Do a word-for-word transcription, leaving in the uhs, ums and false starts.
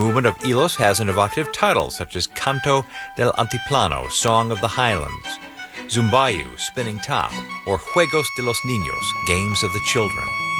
movement of Ilos has an evocative title such as Canto del Antiplano, Song of the Highlands, Zumbayu, Spinning Top, or Juegos de los Niños, Games of the Children.